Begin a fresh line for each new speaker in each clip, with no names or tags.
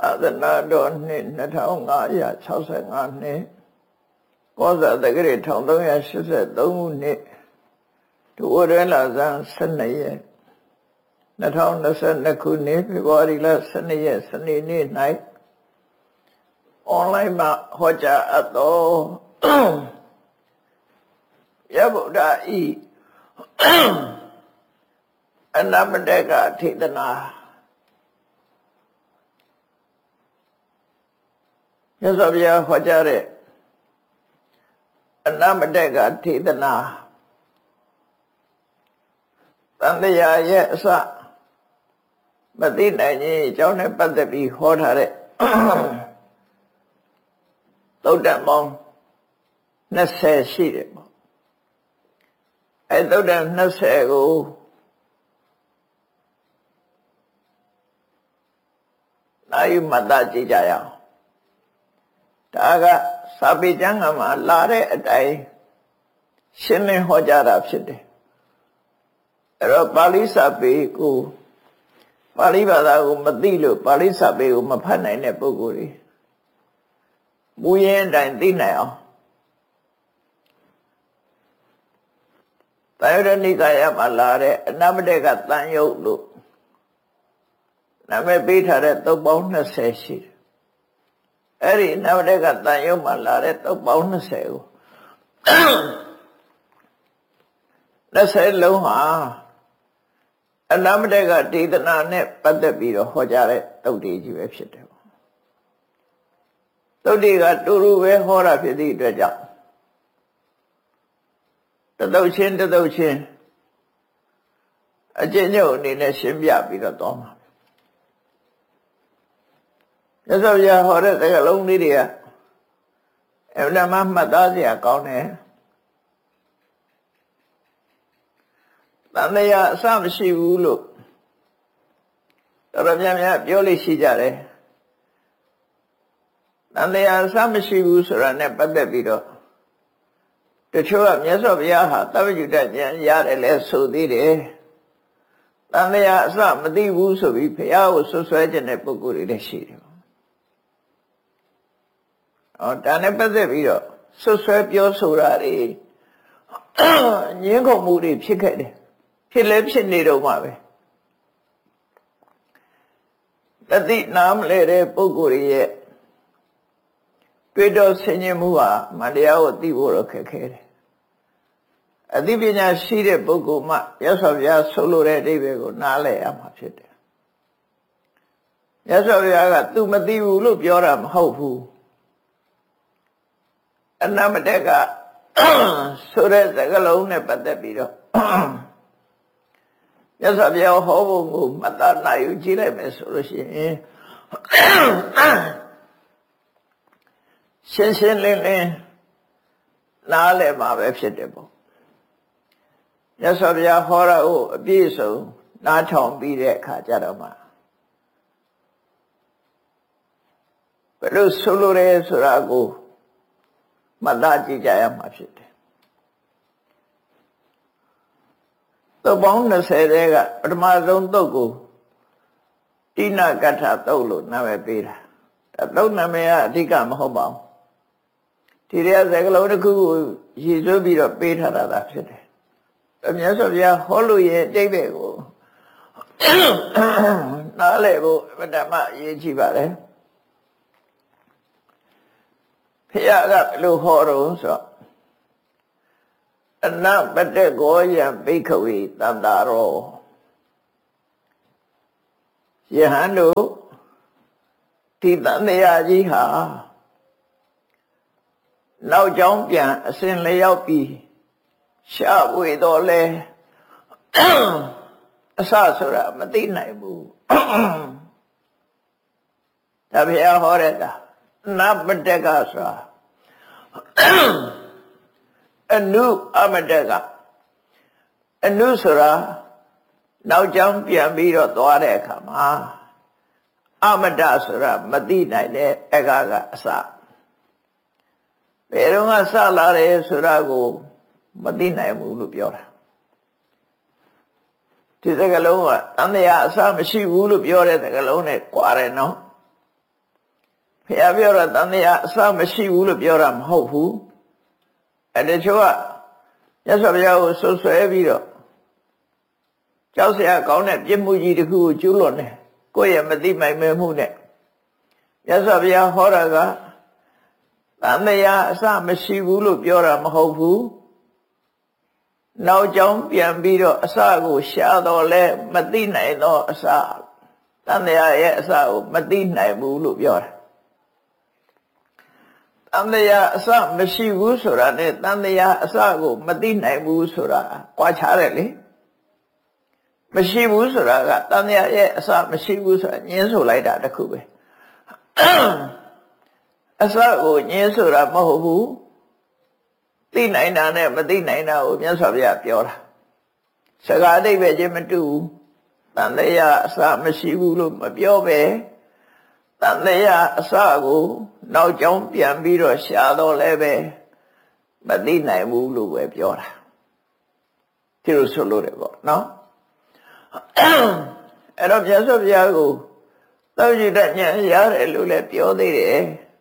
Adana Doni Nataunga Chosangani Koza the Great Tondoya she said Doni to Urela than Sanaye Natauna Sanakuni Pivori less Sanaye Sanini night Only Ma Hoja Ato Yabuda E Anamadega Tidana Yasavia Hojare Anamadega Tidana Tandaya Yesa Madina Jone Padabi Hotare Todamong Nase Shirimo I told them Nasego Nayu Madaji Jaya Taga Sabijangama Lare Atai Shine Hojara City Ero Palisapi Ku Palibada Madilu Palisapi Mapana in a Puguri Buyen and Dinao Tayranikaya Malare Namadega Tanyo Look Name beat her at the bonus says Eri Namadega Tanyo Malare to bonus sale. Let's say Loha and Namadega did the net, but the beat of Hojare to the Egyptian. So they got to do a horror for the job. The Doshin, a genuine in a Shimbia with a Tom. Yes, I have heard a long idea. If the Mamma Dazia gone, then they are some she will look. The Ramia Pioli Sijare. Then they are some she will surrender but the video. The show up, yes, of Yaha, Tavu Yare less so did it. Then they are some of the woos of Ipia was so certain a Pukuri de Shiro. Oh, Tanepa the video, so swept your Surari. Yango Moody Chickade. He lives in Nido Mabe. That the Nam lady Pukuri. Twido Senyamua, Madiao Divoro Keke. A divina seeded Buguma, yes of Ya Solo Redigo, Nale Amachete. Yes of Yaga, Tumadiu, look Yoram, Hofu. And Namadega, so that's the Galone Patabido. Yes of Ya Hovu, Matana, Ujile Mesoroshi. Sincerely, Nale ma vegetable. Yes, of your horror, a biso, not on be there, Kajarama. But those Solore Surago, Madaji Jayamashit. The bonus said, but my don't go. Tina Gata Tolo, never beat. A dona mea, Digam Hobam. Tiria Zagaloku, she should be a better at that city. The Miasovia Holuye, David. Nalebo, Madama Yechivare. Piaga Luhoro, so. And now, but the Goya Bakery, Dandaro. Yahanu, Titania Jiha. Now jump ya, sin lay out be sharp with all the Sasura, Matina boo. Tabia Horeda, not Madegasa. A new Amadega. A new Sura, now jump ya, be your daughter come. Amadasura, Madina, Egaga Sa. Perunga salare Surago, Madina Mulupiora. Tis a galoma, and the Assam she would of your at the galone, Quareno. ဘုရားပြောတော့တန်တရားအစမရှိဘူးလို့ပြောတာမဟုတ်ဘူးအဲ့တချို့ကမြတ်စွာဘုရားကိုဆွဆွဲပြီးတော့ကြောက်စရာကောင်းတဲ့ပြစ်မှုကြီးတစ်ခုကိုကျူးလွန်တယ်ကိုယ့်ရဲ့မသိမိုင်မဲမှုနဲ့မြတ်စွာဘုရားဟောတာကတန်တရားအစမရှိဘူးလို့ပြောတာမဟုတ်ဘူးနောက်ကြောင်းပြန်ပြီးတော့အစကိုရှာတော့လဲမသိနိုင်တော့အစတန်တရားရဲ့အစကိုမသိနိုင်ဘူးလို့ပြောတာတန်တရားအစမရှိဘူးဆိုတာနဲ့တန်တရားအစကိုမသိနိုင်ဘူးဆိုတာကွာခြားတယ်လေမရှိဘူးဆိုတာကတန်တရားရဲ့အစမရှိဘူးဆိုတာညင်းဆိုလိုက်တာတခုပဲအစကိုညင်းဆိုတာမဟုတ်ဘူးသိနိုင်တာနဲ့မသိနိုင်တာကိုမြတ်စွာဘုရားပြောတာစကားအဓိပ္ပာယ်ချင်းမတူဘူးတန်တရားအစမရှိဘူးလို့မပြောပဲတန်တရားအစကိုနောက်ကြောင်းပြန်ပြီးတော့ရှာတော့လဲပဲမသိနိုင်ဘူးလို့ပဲပြောတာဒီလိုဆိုလို့တယ်ပေါ့နော်အဲ့တော့မြတ်စွာဘုရားကိုသောကြည်တဲ့ဉာဏ်ရတယ်လို့လည်းပြောသေးတယ်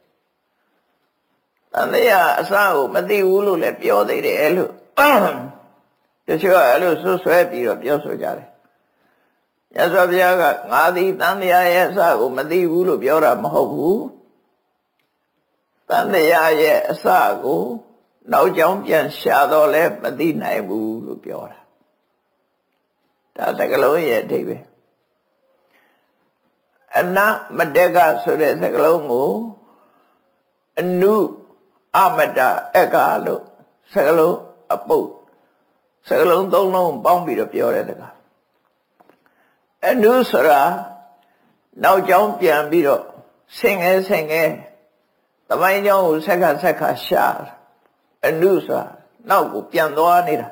တန်တရားအစကိုမသိဘူးလို့လည်းပြောသေးတယ်လို့တချို့ကအဲ့လိုဆွဲပြီးတော့ပြောဆိုကြတယ်မြတ်စွာဘုရားကငါသည်တန်တရားရဲ့အစကိုမသိဘူးလို့ပြောတာမဟုတ်ဘူးတန်တရားရဲ့အစကိုနောက်ကြောင်းပြန်ရှာတော့လဲမသိနိုင်ဘူးလို့ပြောတာဒါစကားလုံးရဲ့အဓိပ္ပာယ်အနမတ္တကဆိုတဲ့စကားလုံးကိုအနုအမတ္တအက္ခလို့စကားလုံးအပုတ်စကားလုံးသုံးလုံးပေါင်းပြီးတော့ပြောတဲ့တကားအနုဆိုတာနောက်ကြောင်းပြန်ပြီးတော့ဆင်ငယ်သမိုင်းကြောင်းကိုဆက်ခါရှာအနုဆိုတာနောက်ကိုပြန်သွားနေတာ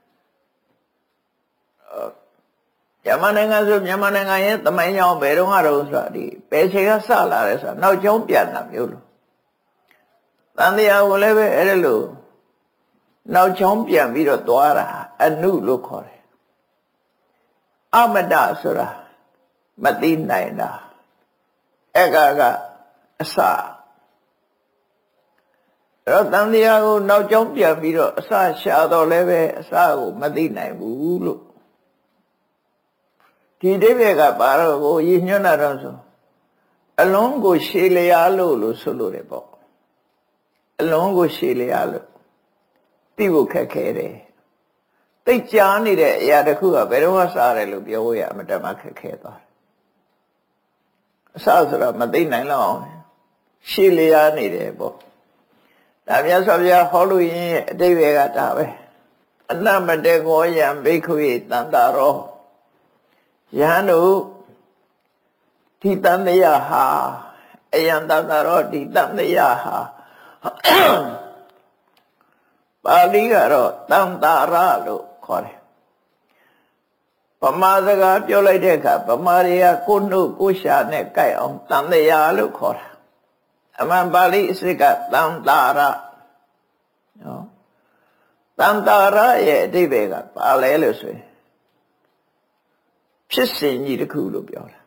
မြန်မာနိုင်ငံဆိုမြန်မာနိုင်ငံရဲ့သမိုင်းကြောင်းဘယ်တော့ကတော့ဆိုတာဒီဘယ်ချိန်ကစလာတယ်ဆိုတာနောက်ကြောင်းပြန်တာမျိုးလို့တန်တရားကိုလည်းပဲအဲ့ဒါလို့နောက်ကြောင်းပြန်ပြီးတော့သွားတာအနုလို့ခေါ်တယ်အမတ္တဆိုတာမသိနိုင်တာအကအစအဲ့တော့တန်တရားကိုနောက်ကြောင်းပြန်ပြီးတော့အစရှာတော့လည်းပဲအစကိုမသိနိုင်ဘူးလို့ဒီအဓိပ္ပာယ်ကဘာလို့ကိုရည်ညွှန်းတာတော့ဆိုအလုံးကိုရှည်လျားလို့ဆိုလို့တယ်ပေါ့အလုံးကိုရှည်လျားလို့သိဖို့ခက်ခဲတယ်သိကြားနေတဲ့အရာတစ်ခုကဘယ်တော့မှစားတယ်လို့ပြောဖို့ရအမတမခက်ခဲသွားတယ်အစဆိုတာမသိနိုင်တော့အောင်ရှည်လျားနေတယ်ပေါ့ဒါမြတ်စွာဘုရားဟောလို့ရင်အတိတ်ပဲကဒါပဲအနမတေကောယံဘိက္ခုယတန္တာရောယဟန်တို့ဒီတန်တရားဟာအယံတန္တာရောဒီတန်တရားဟာပါဠိကတော့တန်တာရလို့ခေါ်တယ်ဗမာစကားပြောလိုက်တဲ့အခါဗမာတွေကကိုယ်နှုတ်ကိုယ်ရှာနဲ့ကြိုက်အောင်တန်တရားလို့ခေါ်တာအမှန်ပါဠိအစစ်ကတန်တာရနော်တန်တာရရဲ့အဓိပ္ပာယ်ကဘာလဲလို့ဆိုရင်ဖြစ်စဉ်ကြီးတစ်ခုလို့ပြောတာ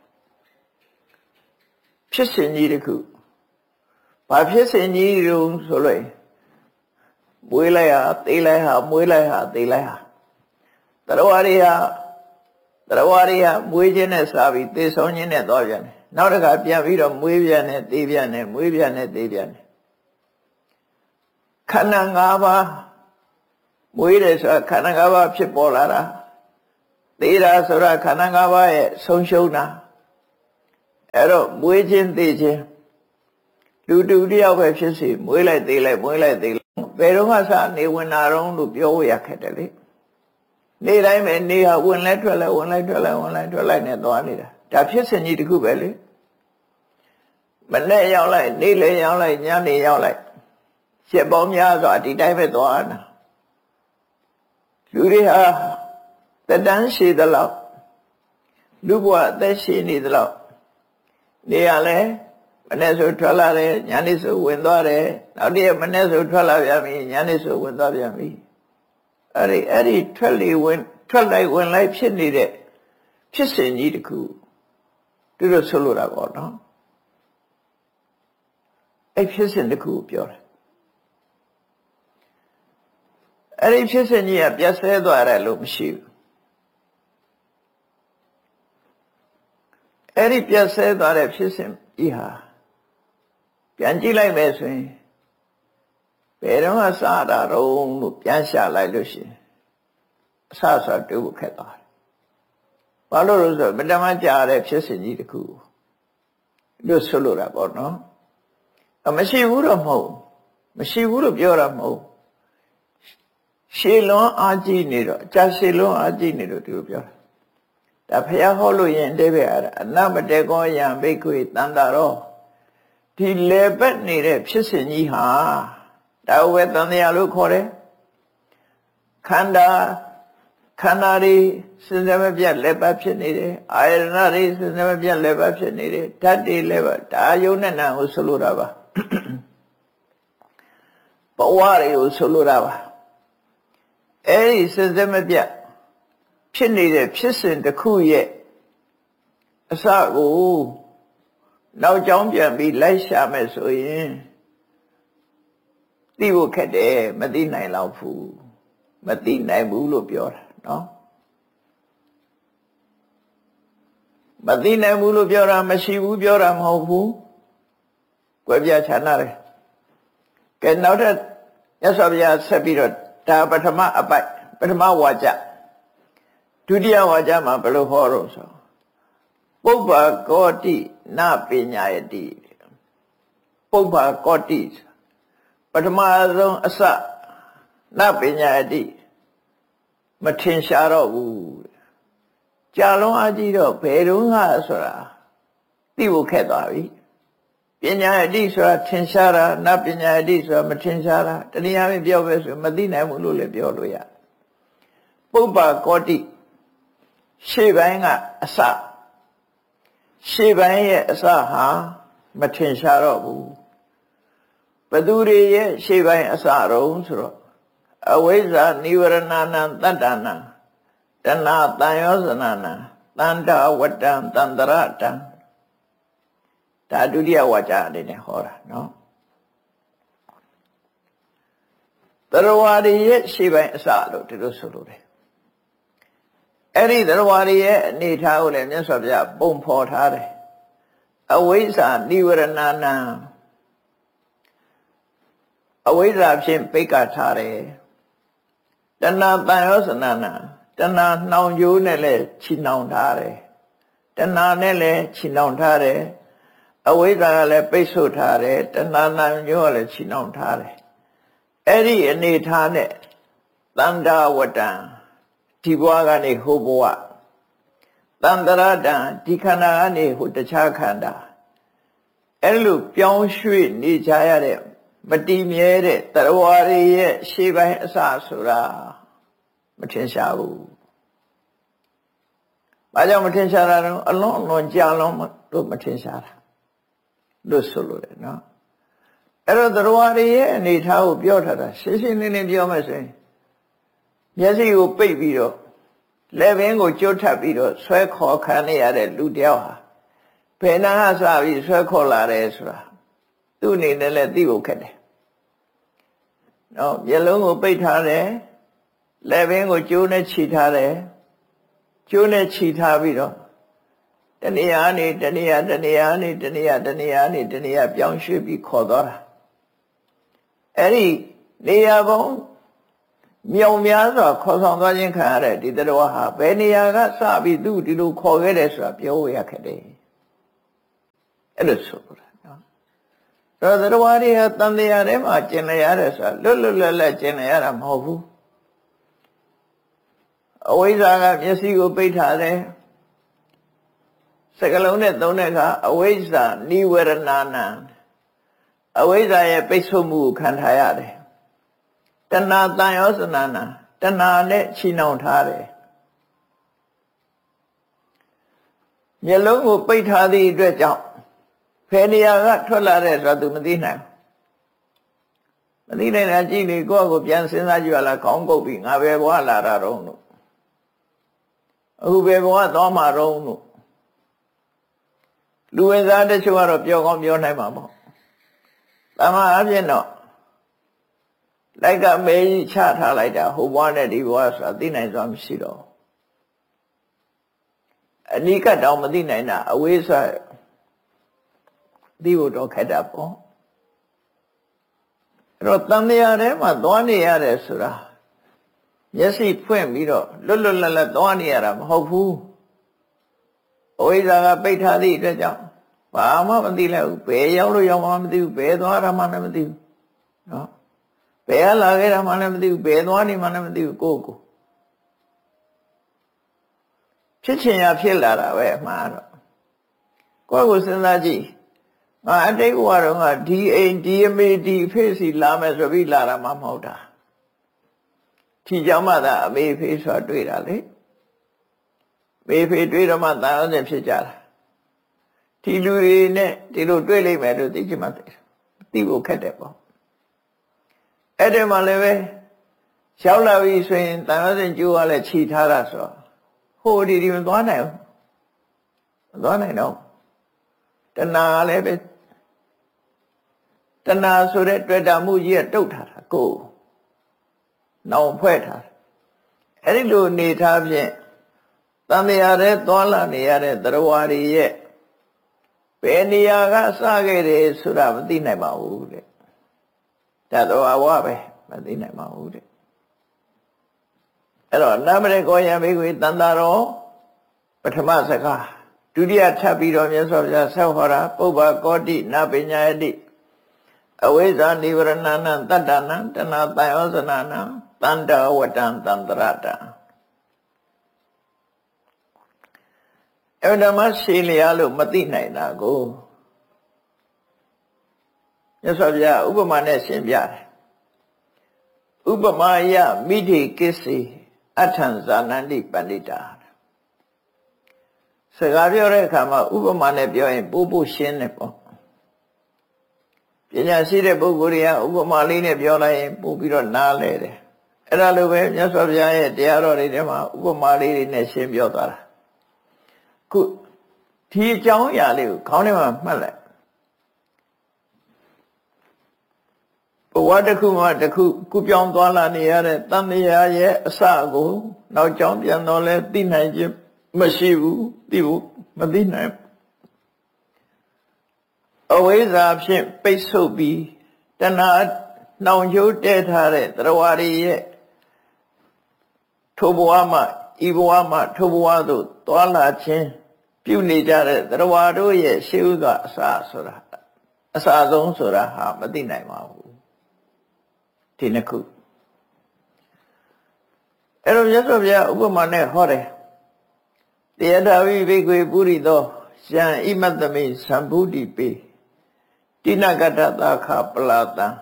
ဖြစ်စဉ်ကြီးတစ်ခုဘာဖြစ်စဉ်ကြီးတုံးဆိုလို့မွေးလိုက်ဟာသေးလိုက်ဟာမွေးလိုက်ဟာသေးလိုက်ဟာတရားဝရီဟာမွေးခြင်းနဲ့စားပြီးသေဆုံးခြင်းနဲ့သွားပြန်တယ်နောက်တစ်ခါပြန်ပြီးတော့မွေးပြန်နဲ့သေပြန်နဲ့မွေးပြန်နဲ့သေပြန်တယ်ခန္ဓာ၅ပါးမွေးတယ်ဆိုတာခန္ဓာ၅ပါးဖြစ်ပေါ်လာတာသေတာဆိုတာခန္ဓာ၅ပါးရဲ့ဆုံးရှုံးတာအဲ့တော့မွေးခြင်းသေခြင်းလူတူတယောက်ပဲဖြစ်စီမွေးလိုက်သေလိုက်မွေးလိုက်သေလိုက်ဘယ်တော့မှစနေဝင်တာတော့လို့ပြောရခက်တယ်လေနေတိုင်းပဲနေဟာဝင်လဲထွက်လဲဝင်လိုက်ထွက်လဲဝင်လိုက်ထွက်လိုက်နဲ့သွားနေတာဒါဖြစ်စဉ်ကြီးတစ်ခုပဲလေမနေ့ရောက်လိုက်နေ့လေရောက်လိုက်ညနေရောက်လိုက်ရှစ်ပေါင်းများစွာဒီတိုင်းပဲသွားတာလူတွေဟာတတန်းရှိသလောက်လူဘဝအသက်ရှိနေသလောက်နေရလဲမနေ့ဆိုထွက်လာတယ်ညနေဆိုဝင်သွားတယ်နောက်တည့်မနေ့ဆိုထွက်လာပြန်ပြီညနေဆိုဝင်သွားပြန်ပြီအဲ့ဒီထွက်လိုက်ဝင်လိုက်ဖြစ်နေတဲ့ဖြစ်စဉ်ကြီးတစ်ခုသူတို့ဆိုလိုတာပေါ့နော်အဲ့ဖြစ်စဉ်တစ်ခုကိုပြောတယ်အဲ့ဒီဖြစ်စဉ်ကြီးကပြတ်ဆဲသွားတယ်လို့မရှိဘူးအဲ့ဒီပြတ်ဆဲသွားတဲ့ဖြစ်စဉ်ကြီးဟာပြန်ကြည့်လိုက်မယ်ဆိုရင်ဘယ်တော့မှစတာတော့လို့ပြန်ရှာလိုက်လို့ရှိရင်အဆဆတူခက်သွားတယ်ဘာလို့လဲဆိုတော့မတမကြာတဲ့ဖြစ်စဉ်ကြီးတစ်ခုလို့ဆိုလိုတာပေါ့နော်မရှိဘူးတော့မဟုတ်မရှိဘူးလို့ပြောတာမဟုတ်ရှည်လွန်အားကြီးနေတော့အကြာရှည်လွန်အားကြီးနေတော့ဒီလိုပြောတာဒါဖះဟောလို့ရင်တဲ့ပဲအနမတေကောယံဘိက္ခွေတန်တာရောဒီလေပတ်နေတဲ့ဖြစ်စဉ်ကြီးဟာဒါဝေတန်တရားလို့ခေါ်တယ်ခန္ဓာတွေစဉ်းစားမပြတ်လက်ပတ်ဖြစ်နေတယ်အာယတနာတွေစဉ်းစားမပြတ်လက်ပတ်ဖြစ်နေတယ်ဓာတ်တွေလည်းဒါယုံနဲ့နာကိုဆိုလိုတာပါဘဝတွေကိုဆိုလိုတာပါအဲ့ဒီစဉ်းစားမပြတ်ဖြစ်နေတဲ့ဖြစ်စဉ်တစ်ခုရဲ့အစကိုနောက်ကြောင်းပြန်ပြီးလိုက်ရှာမယ်ဆိုရင်သိဖို့ခက်တယ်မသိနိုင်တော့ဘူးမသိနိုင်ဘူးလို့ပြောတာနော်မသိနိုင်ဘူးလို့ပြောတာမရှိဘူးပြောတာမဟုတ်ဘူးကွဲပြားခြားနာတယ်ကဲနောက်ထပ်မြတ်စွာဘုရားဆက်ပြီးတော့ဒါပထမအပိုက်ပထမဝါကျဒုတိယဝါကျမှာဘယ်လိုဟောတော့ဆိုပုပ္ပါကောတိနပညာယတိပုပ္ပါကောတိပထမဆုံးအစနပညာယတိမထင်ရှားတော့ဘူးကြာလုံးအကြည့်တော့ဘယ်တော့ကဆိုတာသိဖို့ခက်သွားပြီပညာယတိဆိုတာထင်ရှားတာနပညာယတိဆိုတာမထင်ရှားတာတနည်းအားဖြင့်ပြောပဲဆိုမသိနိုင်ဘူးလို့လည်းပြောလို့ရပုပ္ပါကောတိရှေ့ပိုင်းကအစရှေ့ပိုင်းရဲ့အစဟာမထင်ရှားတော့ဘူးဘသူတွေရဲ့ရှေ့ပိုင်းအစတော့ဆိုတော့အဝိဇ္ဇာနိဝရဏနံတတ္တနာတဏတန်ယောဇနာနံတန္တဝတ္တံတန္တရတံဒါဒုတိယဝါကျအနေနဲ့ဟောတာနော်သရဝါတွေရဲ့ရှေ့ပိုင်းအစလို့ဒီလိုဆိုလို့တယ်အဲ့ဒီသရဝါတွေရဲ့အနေထားကိုလည်းမြတ်စွာဘုရားပုံဖော်ထားတယ်အဝိဇ္ဇာနိဝရဏနံအဝိဇ္ဇာဖြင့်ပိတ်ကထားတယ်တဏတန်ယောဇနာနံတဏနှောင်ကြိုးနဲ့လည်းချီနှောင်ထားတယ်တဏနဲ့လည်းချီနှောင်ထားတယ်အဝိဇ္ဇာကလည်းပိတ်ဆို့ထားတယ်တဏနှောင်ကြိုးကလည်းချီနှောင်ထားတယ်အဲ့ဒီအနေထားနဲ့တန္တဝတ္တံဒီဘဝကနေဟိုဘဝတန္တရတံဒီခန္ဓာကနေဟိုတခြားခန္ဓာအဲ့လိုပြောင်းရွှေ့နေကြရတဲ့မတည်မြဲတဲ့တရဝါတွေရဲ့ရှေ့ပိုင်းအစဆိုတာမထင်ရှားဘူး။ဘာကြောင့်မထင်ရှားတာလဲအလွန်ကြာလွန်လို့မထင်ရှားတာလို့ဆိုလို့တယ်နော်။အဲ့တော့တရဝါတွေရဲ့အနေထားကိုပြောထားတာရှင်းရှင်းလင်းလင်းပြောမယ်ဆိုရင်မျက်စိကိုပိတ်ပြီးတော့လက်ဘင်းကိုကြိုးထပ်ပြီးတော့ဆွဲခေါ်ခံရတဲ့လူတယောက်ဟာဘယ်နာစပြီးဆွဲခေါ်လာတယ်ဆိုတာသူ့အနေနဲ့လည်းသိဖို့ခက်တယ်။နော်မျက်လုံးကိုပိတ်ထားတယ်လက်ဘင်းကိုကျိုးနဲ့ခြိထားတယ်ကျိုးနဲ့ခြိထားပြီးတော့တဏှာနေတဏှာပြောင်းရွှေ့ပြီးခေါ်သွားတာအဲ့ဒီနေရာပေါင်းမြောင်များစွာခေါ်ဆောင်သွားခြင်းခံရတဲ့ဒီတရားဟာဘယ်နေရာကစပြီးသူဒီလိုခေါ်ခဲ့တယ်ဆိုတာပြောရခက်တယ်အဲ့လိုဆိုတာနော်တော့တရားတွေဟာတန်တရားထဲမှာကျင်လည်ရတယ်ဆိုတာလွတ်လပ်ကျင်လည်ရတာမဟုတ်ဘူးအဝိဇ္ဇာကမျက်စိကိုပိတ်ထားတယ်စကလုံးနဲ့သုံးတဲ့အခါအဝိဇ္ဇာနိဝရဏနံအဝိဇ္ဇာရဲ့ပိတ်ဆို့မှုကိုခံထားရတယ်တဏတန်ယောဇနာနံတဏနဲ့ချီနှောင်ထားတယ်မျက်လုံးကိုပိတ်ထားသည့်အတွက်ကြောင့်ဖယ်နေရာကထွက်လာတဲ့ဆိုတာသူမသိနိုင်တာကြည့်လေကိုယ့်ကိုပြန်စဉ်းစားကြည့်ရလားခေါင်းကုပ်ပြီးငါပဲဘဝလာတာတော့လို့အခုပဲဘဝသွားမှာတော့လို့လူဝင်စားတချို့ကတော့ပြောကောင်းပြောနိုင်မှာပေါ့တမအပြင်တော့လိုက်ကမဲကြီးချထားလိုက်တာဟိုဘွားနဲ့ဒီဘွားဆိုတာသိနိုင်စွာမရှိတော့အနိကတောင်မသိနိုင်တာအဝေးဆိုသိဖို့တော့ခက်တာပေါ့အဲ့တော့တန်တရားထဲမှာသွားနေရတယ်ဆိုတာမျက်စိဖွင့်ပြီးတော့လွတ်လွတ်လပ်လပ်သွားနေရတာမဟုတ်ဘူးအဝိဇ္ဇာကပိတ်ထားသည့်အတွက်ကြောင့်ဘာမှမသိလိုက်ဘူးဘယ်ရောက်လို့ရောက်မှမသိဘူးဘယ်သွားတာမှလည်းမသိဘူးနော်ဘယ်လာခဲ့တာမှလည်းမသိဘူးဘယ်သွားနေမှလည်းမသိဘူးကိုယ့်ကိုဖြစ်ချင်ရဖြစ်လာတာပဲအမှားတော့ကိုယ့်ကိုစဉ်းစားကြည့်ငါအတိတ်ဘဝတော့ငါဒီအိမ်ဒီအမေဒီဖေးစီလာမယ်ဆိုပြီးလာတာမှမဟုတ်တာထီကြောင့်မှသာအမေဖေးဆိုတာတွေ့တာလေမေဖေးတွေ့တော့မှသာအောင်ဖြစ်ကြတာဒီလူတွေနဲ့ဒီလိုတွေ့လိမ့်မယ်လို့သိချင်မှသိဖို့ခက်တယ်ပေါ့အဲ့ဒီမှာလည်းပဲရောက်လာပြီဆိုရင်တန်ရုံးစင်ကျိုးကလည်းခြိထားတာဆိုဟိုဒီမသွားနိုင်ဘူးမသွားနိုင်တော့တဏှာလည်းပဲတဏှာဆိုတဲ့တွေ့တာမှုကြီးကတုတ်ထားတာကိုနောင်ဖွဲ့ထားအဲ့ဒီလိုနေထားဖြင့်တန်တရားတဲ့သွားလာနေရတဲ့သရဝါတွေရဲ့ဘယ်နေရာကစခဲ့တယ်ဆိုတာမသိနိုင်ပါဘူးတဲ့ဒါတော့ဝပဲမသိနိုင်ပါဘူးတဲ့အဲ့တော့နမရေကောယမေခွေတန်တာရောပထမစကားဒုတိယထပ်ပြီးတော့မြတ်စွာဘုရားဆက်ဟောတာပုဗ္ဗကောတိနပညာယတိအဝိဇ္ဇာနိဝရဏနံတတ္တနံတဏ္ဍတယောဇနနံတန္တဝတ္တံတန္တရတံအဲ့ဒါမှရှင်းလျားလို့မသိနိုင်တာကိုမြတ်စွာဘုရားဥပမာနဲ့ရှင်းပြတယ်ဥပမာယမိတိကိစ္စေအထံဇာနန္တိပဏိတာစကားပြောတဲ့အခါမှာဥပမာနဲ့ပြောရင်ပို့ရှင်းတယ်ပေါ့ပညာရှိတဲ့ပုဂ္ဂိုလ်တွေကဥပမာလေးနဲ့ပြောလိုက်ရင်ပို့ပြီးတော့နားလဲတယ်အဲ့ဒါလိုပဲမြတ်စွာဘုရားရဲ့တရားတော်တွေထဲမှာဥပမာလေးတွေနဲ့ရှင်းပြောသွားတာခုဒီအကြောင်းအရာလေးကိုခေါင်းထဲမှာမှတ်လိုက်ဘဝတစ်ခုမှတစ်ခုကုပြောင်းသွားလာနေရတဲ့တန်တရားရဲ့အစကိုနောက်ကြောင်းပြန်တော့လဲသိနိုင်ခြင်းမရှိဘူးသိဖို့မသိနိုင်အဝိဇ္ဇာဖြင့်ပိတ်ဆို့ပြီးတဏှာနှောင်ကြိုးတဲထားတဲ့သရဝါတွေရဲ့ထိုဘဝမှဤဘဝမှထိုဘဝသို့သွားလာခြင်းပြုနေကြတဲ့သရဝါတို့ရဲ့ရှေးဥစွာအစဆိုတာအစဆုံးဆိုတာဟာမသိနိုင်ပါဘူးဒီနှစ်ခုအဲ့တော့မြတ်စွာဘုရားဥပမာနဲ့ဟောတယ်တေယတာဝိဘိကွေပုရိသောယံဣမတ္တမိသံဗုဒ္ဓိပေတိနကတ္တသာခပလာတံ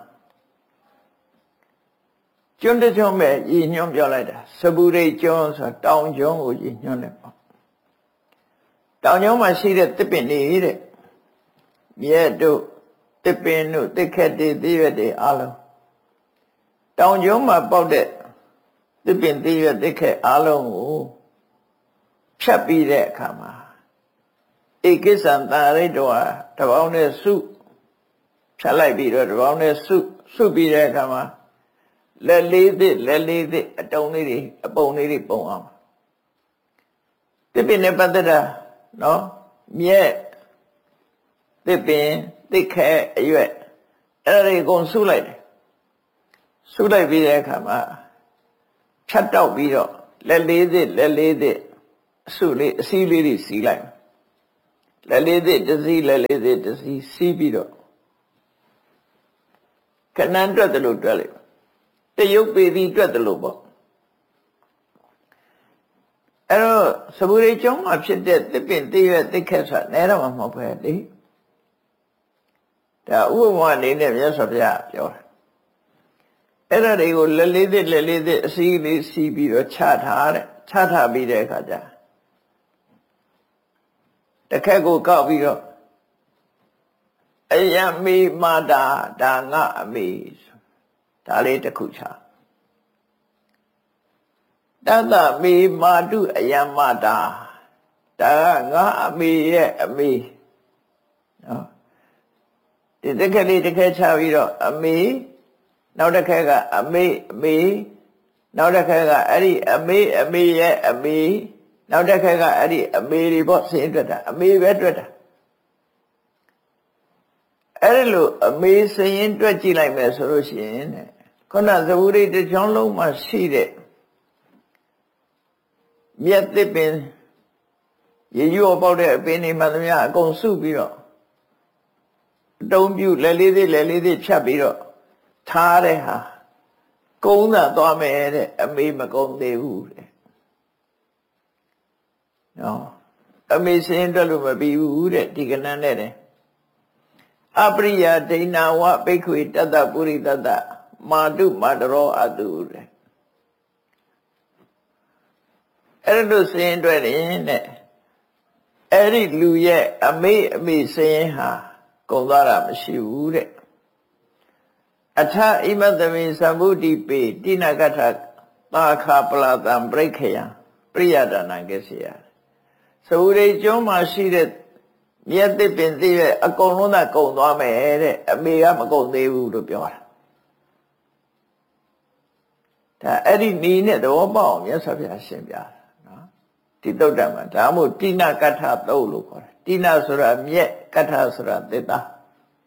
ကျွန်းတကျွန်းပဲရည်ညွှန်းပြောလိုက်တာစပုရိတ်ကျွန်းဆိုတောင်ကျွန်းကိုရည်ညွှန်းတယ်ပေါ့တောင်ကျွန်းမှာရှိတဲ့သစ်ပင်တွေတဲ့မြဲတို့သစ်ပင်တို့သစ်ခက်တွေသစ်ရွက်တွေအလုံးတောင်ကျွန်းမှာပေါက်တဲ့သစ်ပင်သစ်ရွက်သစ်ခက်အလုံးကိုဖြတ်ပြီးတဲ့အခါမှာဧကိစ္စံတာရိတ္တဝါတပေါင်းနဲ့စုဖြတ်လိုက်ပြီးတော့တပေါင်းနဲ့စုပြီးတဲ့အခါမှာလက်လေးသစ်အတုံးလေးတွေအပုံလေးတွေပုံအောင်သစ်ပင်နဲ့ပတ်သက်တာနော်မြဲသစ်ပင်သစ်ခဲအရွက်အဲ့ဒါတွေအကုန်စုလိုက်တယ်စုလိုက်ပြီးတဲ့အခါမှာဖြတ်တောက်ပြီးတော့လက်လေးသစ်အစုလေးအစည်းလေးတွေစီးလိုက်လက်လေးသစ်တစ်စီးစီးပြီးတော့ခဏတွက်တယ်လို့တွက်လိုက်တရုပ်ပေသည်တွက်တယ်လို့ပေါ့အဲ့တော့စပုရိကျောင်းမှာဖြစ်တဲ့သစ်ပင်သစ်ရွက်သစ်ခက်ဆိုတာနဲတော့မှမဟုတ်ပဲလေဒါဥပမာအနေနဲ့မြတ်စွာဘုရားပြောတာအဲ့ဒါတွေကိုလက်လေးသစ်အစည်းလေးစီးပြီးတော့ချထားပြီးတဲ့အခါကျတစ်ခက်ကိုကောက်ပြီးတော့အယံမေမာတာဒါငါအမေဒါလေးတစ်ခုချတတမေမာတုအယံမာတာဒါငါအမေရဲ့အမေနော်ဒီတစ်ခက်လေးတစ်ခက်ချပြီးတော့အမေနောက်တစ်ခက်ကအမေနောက်တစ်ခက်ကအဲ့ဒီအမေရဲ့အမေနောက်တစ်ခက်ကအဲ့ဒီအမေတွေပေါ့ဆင်းတွက်တာအမေပဲတွက်တာအဲ့ဒီလိုအမေစရင်တွက်ကြည့်လိုက်မယ်ဆိုလို့ရှိရင်တဲ့ခုနသဘူရိတစ်ချောင်းလုံးမှာရှိတဲ့မြက်သစ်ပင်ရေရွပေါက်တဲ့အပင်တွေမှသမျှအကုန်စုပြီးတော့အတုံးပြုလက်လေးသေးဖြတ်ပြီးတော့ထားတဲ့ဟာကုန်းသာသွားမယ်တဲ့အမေမကုန်းသေးဘူးတဲ့နော်အမေစရင်တွက်လို့မပြီးဘူးတဲ့ဒီကနန်းနဲ့အပရိယဒိဏဝဘိက္ခွေတတ္တပုရိတတ္တမာတုမာတရောအတုတဲ့အဲ့လိုစရင်တွက်ရင်တဲ့အဲ့ဒီလူရဲ့အမေစရင်ဟာကုန်သွားတာမရှိဘူးတဲ့အထဣမတမေသဗ္ဗုတိပေတိနကထသာခပလတံပရိခေယပရိယဒါနံကိစ္စယသဝရေကျွန်းမှာရှိတဲ့မြတ်သစ်ပင်သေးရဲ့အကုန်လုံးသာကုန်သွားမယ်တဲ့အမေကမကုန်သေးဘူးလို့ပြောတာဒါအဲ့ဒီနီးနဲ့သဘောပေါက်အောင်မြတ်စွာဘုရားရှင်းပြတာနော်ဒီတုတ်တံမှာဒါမှမဟုတ်တိနကထသုတ်လို့ခေါ်တယ်တိနဆိုတာမြက်ကထဆိုတာသစ်သား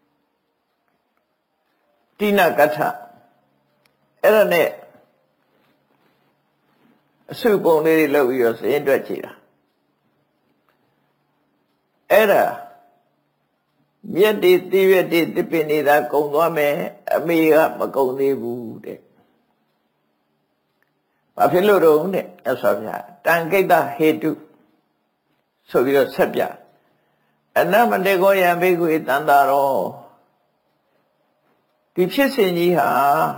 တိနကထအဲ့ဒါနဲ့အစုပုံလေးတွေလုပ်ပြီးတော့စရင်တွက်ကြည့်တာအဲ့ဒါမြက်တွေတိရွက်တွေသစ်ပင်တွေသာကုန်သွားမယ်အမေကမကုန်သေးဘူးတဲ့ဘာဖြစ်လို့တော့တဲ့မြတ်စွာဘုရားတံကိတ္တဟေတုဆိုပြီးတော့ဆက်ပြအနမတေကောယံဘိက္ခွေတန္တာရောဒီဖြစ်စဉ်ကြီးဟာ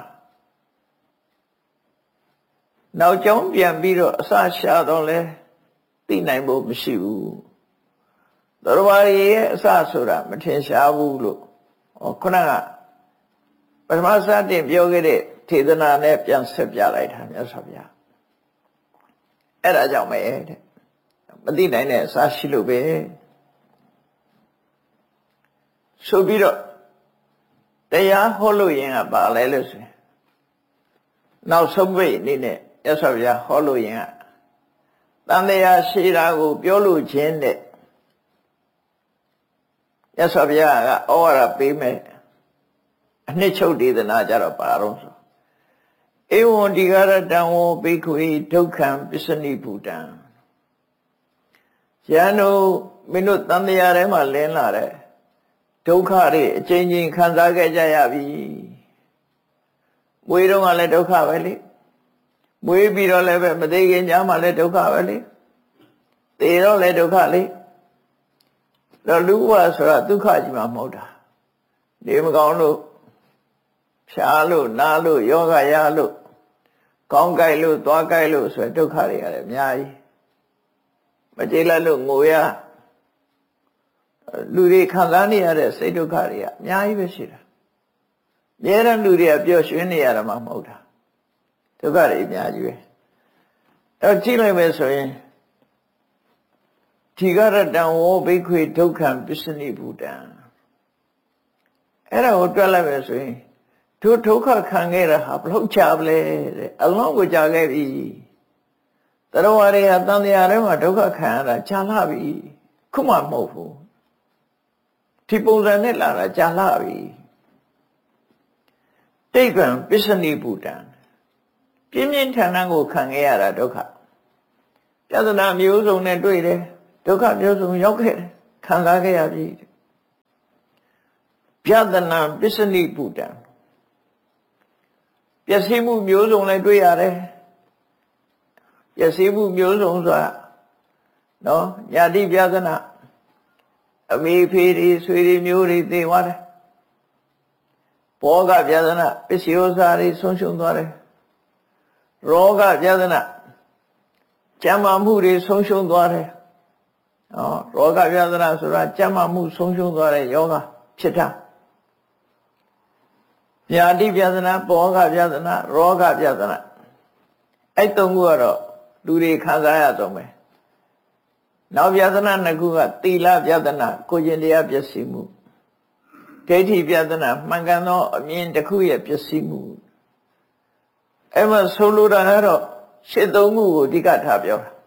နောက်ကျောင်းပြန်ပြီးတော့အစရှာတော့လဲသိနိုင်ဖို့မရှိဘူးတော်ဘာရဲ့အစဆိုတာမထင်ရှားဘူးလို့ခုနကပထမစတင်ပြောခဲ့တဲ့ထေသနာနဲ့ပြန်ဆက်ပြလိုက်တာမြတ်စွာဘုရားအဲ့ဒါကြောင့်ပဲတဲ့မသိနိုင်တဲ့အစရှိလို့ပဲဆိုပြီးတော့တရားဟောလို့ရင်ကပါလဲလို့ဆိုရင်နောက်ဆုံးပိတ်အနေနဲ့ရသော်ဗျာဟောလို့ရင်ကတန်တရားရှိတာကိုပြောလို့ခြင်းတဲ့ရသော်ဗျာကဩဝါဒပေးမယ်အနှစ်ချုပ်ဒေသနာကြတော့ပါတော့ဆိုဧဝံဒီဂရတံဝဘိက္ခွေဒုက္ခံပစ္စနိဘူတံယန္တုမင်းတို့တန်တရားထဲမှာလင်းလာတဲ့ဒုက္ခတွေအကျဉ်းချင်းခံစားခဲ့ကြရပြီမွေးတော့ကလည်းဒုက္ခပဲလေမွေးပြီးတော့လည်းပဲမသေးခင်ညမှာလည်းဒုက္ခပဲလေသေတော့လည်းဒုက္ခလေတော့လူဘဝဆိုတာဒုက္ခကြီးမှမဟုတ်တာနေမကောင်းလို့ဖြားလို့နားလို့ယောဂရလို့ကောင်းကြိုက်လို့သွားကြိုက်လို့ဆိုဒုက္ခတွေရတယ်အများကြီးမကြေလိုက်လို့ငိုရလူတွေခံစားနေရတဲ့စိတ်ဒုက္ခတွေကအများကြီးပဲရှိတာအများရန်လူတွေကပျော်ရွှင်နေရတာမှမဟုတ်တာဒုက္ခတွေအများကြီးပဲအဲ့ကြည့်လိုက်မယ်ဆိုရင်ဒီကရတံဝဘိက္ခွေဒုက္ခံပစ္စနိဘူတံအဲ့ဒါကိုတွက်လိုက်မယ်ဆိုရင်တို့ဒုက္ခခံခဲ့တာဟာဘလို့ကြာပလဲတဲ့အလုံးကိုကြာခဲ့ပြီတရဝရေဟာတန်တရားထဲမှာဒုက္ခခံရတာကြာလာပြီခုမှမဟုတ်ဘူးဒီပုံစံနဲ့လာတာကြာလာပြီတိဗ္ဗံပစ္စနိဘူတံပြင်းပြင်းထန်ထန်ကိုခံခဲ့ရတာဒုက္ခပြဿနာမျိုးစုံနဲ့တွေ့တယ်ဒုက္ခမျိုးစုံရောက်ခဲ့တယ်ခံစားခဲ့ရပြီပြဿနာပစ္စနိဘူတံပျက်စီးမှုမျိုးစုံလည်းတွေ့ရတယ်ပျက်စီးမှုမျိုးစုံဆိုတာနော်ညာတိပြဿနာအမေဖေးတွေဆွေတွေမျိုးတွေသိသွားတယ်ဘောဂပြဿနာပစ္စည်းဥစ္စာတွေဆုံးရှုံးသွားတယ်ရောဂပြဿနာကျန်းမာမှုတွေဆုံးရှုံးသွားတယ်ရောဂပြဿနာဆိုတာကျန်းမာမှုဆုံးရှုံးသွားတဲ့ယောဂဖြစ်တာညာတိပြဿနာဘောဂပြဿနာရောဂပြဿနာအဲ့သုံးခုကတော့လူတွေခံစားရတော့မယ်နောက်ပြဿနာနှစ်ခုကသီလပြဿနာကိုကျင့်တရားပျက်စီးမှုဒိဋ္ဌိပြဿနာမှန်ကန်သောအမြင်တစ်ခုရဲ့ပျက်စီးမှုအဲ့မှာဆိုလိုတာကတော့ရှစ်သုံးခုကိုအဓိကထားပြောတာ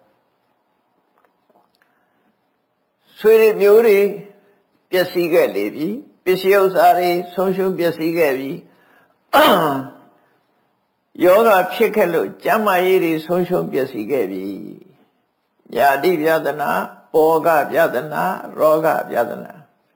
ဆွေတွေမျိုးတွေပျက်စီးခဲ့လေပြီပစ္စည်းဥစ္စာတွေဆုံးရှုံးပျက်စီးခဲ့ပြီယောဂဖြစ်ခဲ့လို့ကျမ်းမာရေးတွေဆုံးရှုံးပျက်စီးခဲ့ပြီညာတိပြဿနာပောဂပြဿနာရောဂပြဿနာ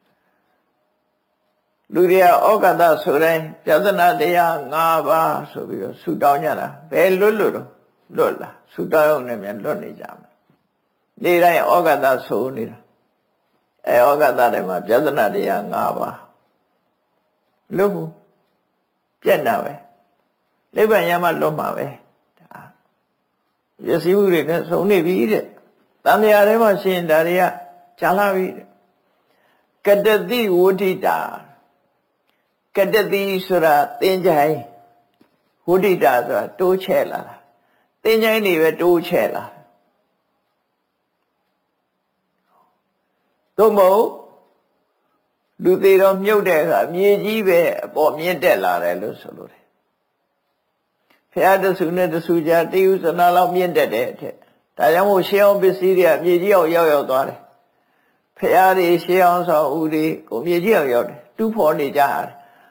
လူတွေကဩဃတဆိုတိုင်းပြဿနာတရား၅ပါးဆိုပြီးတော့ဆူတောင်းကြတာဘယ်လွတ်တော့လွတ်လားဆူတောင်းရုံနဲ့မြန်လွတ်နေကြမှာနေတိုင်းဩဃတဆိုနေတာဩဃတတွေမှာပြဿနာတရား၅ပါးလွတ်ဘူးပြက်တာပဲနိဗ္ဗာန်ရမှလွတ်မှာပဲဒါရစီမှုတွေနဲ့ဆုံးနေပြီတဲ့တန်မြာထဲမှာရှင်ဒါတွေကကြာလာပြီတဲ့ကတတိဝဋ္ဌိတာကတတိဆိုတာသင်္ချိုင်းဝဋ္ဌိတာဆိုတာတိုးချဲ့လာတာသင်္ချိုင်းတွေပဲတိုးချဲ့လာသို့မဟုတ်လူသေးတော့မြုပ်တဲ့အခါမြေကြီးပဲအပေါ်မြင့်တက်လာတယ်လို့ဆိုလို့တယ်ဖျားတဆူနဲ့တဆူကြားတိယုဇနာလောက်မြင့်တက်တဲ့အထက်ဒါကြောင့်မို့ရှေးအောင်ပစ္စည်းတွေကမြေကြီးအောင်ရောက်သွားတယ်ဖျားတွေရှေးအောင်ဆောင်ဦးတွေကိုမြေကြီးအောင်ရောက်တယ်တူးဖော်နေကြတယ်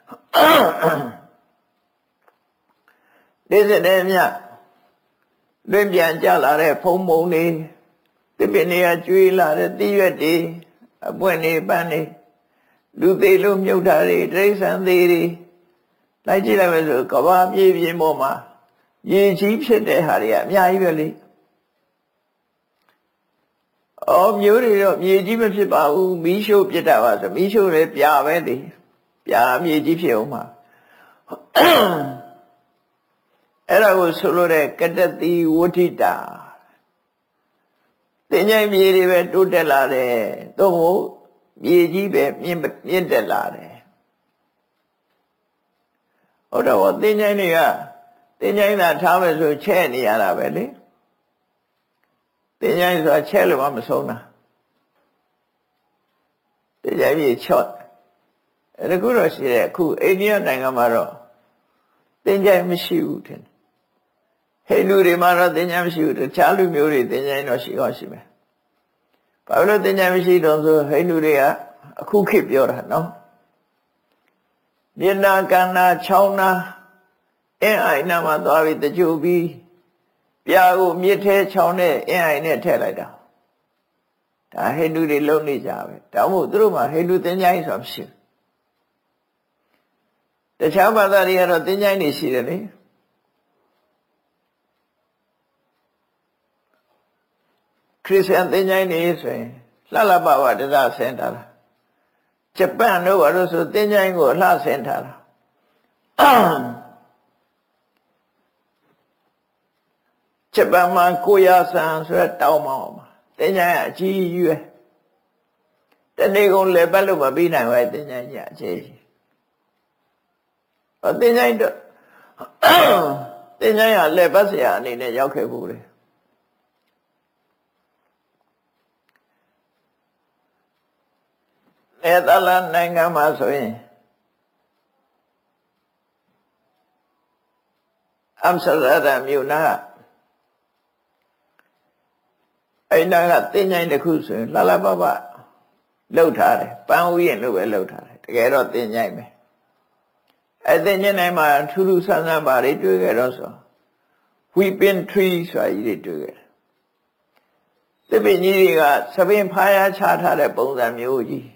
လေးစတဲ့မြလွင့်ပြန်ကြလာတဲ့ဖုံမုံတွေတပင်တွေကကျွေးလာတဲ့တိရွက်တွေအပွင့်တွေပန်းတွေလူသေးလို့မြုပ်တာတွေတိရစ္ဆာန်သေးတွေလိုက်ကြည့်လိုက်မယ်ဆိုကဘာပြေးပြင်းပေါ်မှာရေကြီးဖြစ်တဲ့ဟာတွေကအများကြီးပဲလေမျိုးတွေတော့မြေကြီးမဖြစ်ပါဘူးမီးရှို့ပြစ်တာပါဆိုမီးရှို့လည်းပြာပဲလေပြာမြေကြီးဖြစ်အောင်မှာအဲ့ဒါကိုဆိုလို့တဲ့ကတတိဝဋ္ဌိတာသင်္ချိုင်းမြေတွေပဲတိုးတက်လာတယ်သို့မဟုတ်မြေကြီးပဲမြင့်တက်လာတယ်ဟုတ်တော့သင်္ချိုင်းတွေကသင်္ချိုင်းသာထားမယ်ဆိုချဲ့နေရတာပဲလေသင်္ချိုင်းဆိုတာချဲ့လို့မဆုံးတာသင်္ချိုင်းမြေချော့အဲ့ဒါခုတော့ရှိတယ်အခုအိန္ဒိယနိုင်ငံမှာတော့သင်္ချိုင်းမရှိဘူးထင်ဟိန္ဒူတွေမှာတော့သင်္ချိုင်းမရှိဘူးတခြားလူမျိုးတွေသင်္ချိုင်းတော့ရှိမယ်ဘာလို့သင်္ချိုင်းမရှိတော့ဆိုဟိန္ဒူတွေကအခုခေတ်ပြောတာနော်မျက်နာကန္နာချောင်းနာအင်းအိုင်နာမှာသွားပြီးတကြိုပြီးပြာကိုမြစ်ထဲချောင်းနဲ့အင်းအိုင်နဲ့ထည့်လိုက်တာဒါဟိန္ဒူတွေလုံနေကြပဲဒါမှမဟုတ်သူတို့မှာဟိန္ဒူသင်္ချိုင်းဆိုတာမရှိဘူးတခြားဘာသာတွေကတော့သင်္ချိုင်းတွေရှိတယ်လေခရစ်ယာန်သင်္ချိုင်းတွေဆိုရင်လှလှပပတရဆင်းထားတာဂျပန်တို့ဘာလို့ဆိုသင်္ချိုင်းကိုလှဆင်းထားတာဂျပန်မှာကိုရဆန်ဆိုတဲ့တောင်းမောင်းမှာသင်္ချိုင်းအကြီးကြီးပဲတနေ့ကုန်လည်းပတ်လို့မပြီးနိုင်ဘူးသင်္ချိုင်းကြီးအကြီးကြီးသင်္ချိုင်းတော့သင်္ချိုင်းကလည်းပတ်เสียအနေနဲ့ရောက်ခဲ့ဘူးလေနယ်သာလန်နိုင်ငံမှာဆိုရင်အမ်စတာဒမ်မြို့နာအဲ့နာကသင်္ချိုင်းတစ်ခုဆိုရင်လှလှပပလှုပ်ထားတယ်ပန်းဥယျာဉ်လို့ပဲလှုပ်ထားတယ်တကယ်တော့သင်္ချိုင်းပဲအဲ့သင်္ချိုင်းတိုင်းမှာထူးထူးဆန်းဆန်းပါတွေတွေ့ခဲ့တော့ဆို weeping tree ဆိုတာကြီးတွေတွေ့ခဲ့တယ်သစ်ပင်ကြီးတွေကသပင်ဖားရချထားတဲ့ပုံစံမျိုးကြီး